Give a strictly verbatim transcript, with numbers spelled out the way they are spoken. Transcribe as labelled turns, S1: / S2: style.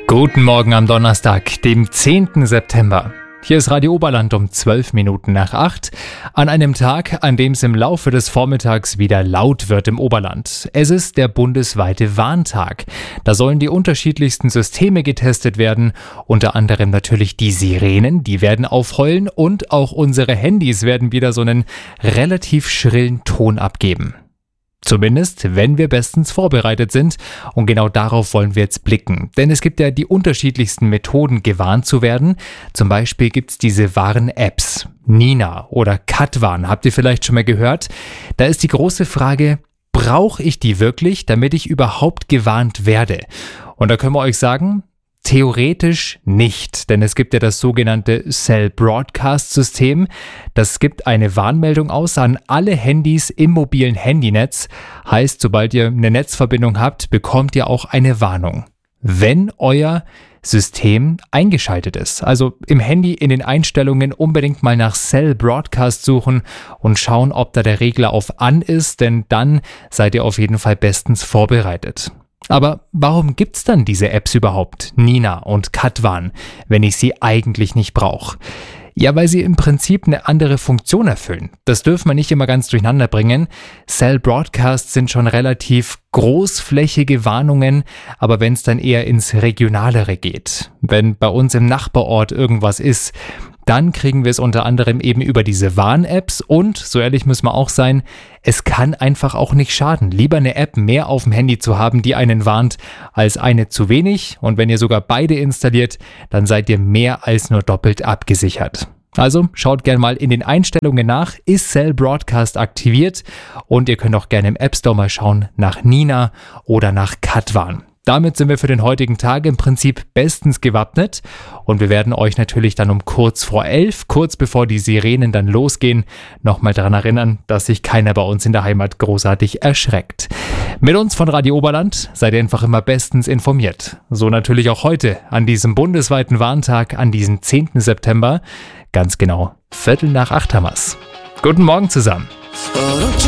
S1: Guten Morgen am Donnerstag, dem zehnten September. Hier ist Radio Oberland um zwölf Minuten nach acht, an einem Tag, an dem es im Laufe des Vormittags wieder laut wird im Oberland. Es ist der bundesweite Warntag. Da sollen die unterschiedlichsten Systeme getestet werden, unter anderem natürlich die Sirenen, die werden aufheulen und auch unsere Handys werden wieder so einen relativ schrillen Ton abgeben. Zumindest, wenn wir bestens vorbereitet sind. Und genau darauf wollen wir jetzt blicken. Denn es gibt ja die unterschiedlichsten Methoden, gewarnt zu werden. Zum Beispiel gibt es diese Warn-Apps. Nina oder Katwarn, habt ihr vielleicht schon mal gehört? Da ist die große Frage, brauche ich die wirklich, damit ich überhaupt gewarnt werde? Und da können wir euch sagen, theoretisch nicht, denn es gibt ja das sogenannte Cell Broadcast System. Das gibt eine Warnmeldung aus an alle Handys im mobilen Handynetz. Heißt, sobald ihr eine Netzverbindung habt, bekommt ihr auch eine Warnung, wenn euer System eingeschaltet ist. Also im Handy in den Einstellungen unbedingt mal nach Cell Broadcast suchen und schauen, ob da der Regler auf an ist, denn dann seid ihr auf jeden Fall bestens vorbereitet. Aber warum gibt's dann diese Apps überhaupt, Nina und Katwarn, wenn ich sie eigentlich nicht brauche? Ja, weil sie im Prinzip eine andere Funktion erfüllen. Das dürfen wir nicht immer ganz durcheinander bringen. Cell Broadcasts sind schon relativ großflächige Warnungen, aber wenn es dann eher ins Regionalere geht, wenn bei uns im Nachbarort irgendwas ist, dann kriegen wir es unter anderem eben über diese Warn-Apps und, so ehrlich müssen wir auch sein, es kann einfach auch nicht schaden. Lieber eine App mehr auf dem Handy zu haben, die einen warnt, als eine zu wenig. Und wenn ihr sogar beide installiert, dann seid ihr mehr als nur doppelt abgesichert. Also schaut gerne mal in den Einstellungen nach, ist Cell Broadcast aktiviert und ihr könnt auch gerne im App Store mal schauen nach Nina oder nach Katwarn. Damit sind wir für den heutigen Tag im Prinzip bestens gewappnet und wir werden euch natürlich dann um kurz vor elf, kurz bevor die Sirenen dann losgehen, nochmal daran erinnern, dass sich keiner bei uns in der Heimat großartig erschreckt. Mit uns von Radio Oberland seid ihr einfach immer bestens informiert. So natürlich auch heute an diesem bundesweiten Warntag, an diesem zehnten September. Ganz genau, Viertel nach acht haben wir's. Guten Morgen zusammen.